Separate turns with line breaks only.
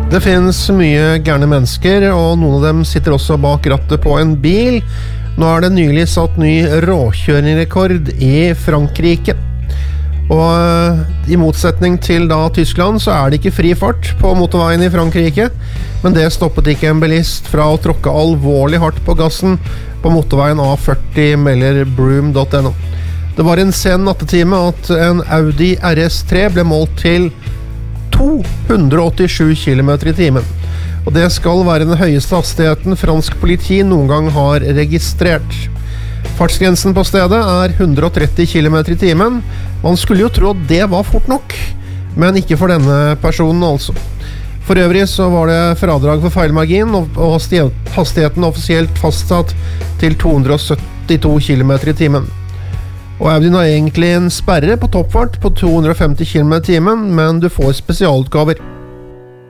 Det finnes mye gærne mennesker, og noen av dem sitter også bak rattet på en bil. Nå det nylig satt ny råkjøringrekord i Frankrike. Og i motsetning til da Tyskland så det ikke fri fart på motorveien i Frankrike, men det stoppet ikke en bilist fra å tråkke alvorlig hardt på gassen på motorveien A40, melder Broom.no. Det var en sen nattetime at en Audi RS3 ble målt til 287 km i timen. Og det skal være den høyeste hastigheten fransk politi noen gang har registrert. Fartsgrensen på stedet 130 km i timen. Man skulle jo tro at det var fort nok, men ikke for denne personen altså. For øvrig så var det fradrag for feilmargin, og hastigheten offisielt fastsatt til 272 km i timen. Og Audien har egentlig en sperre på toppfart på 250 km i timen, men du får spesialutgaver.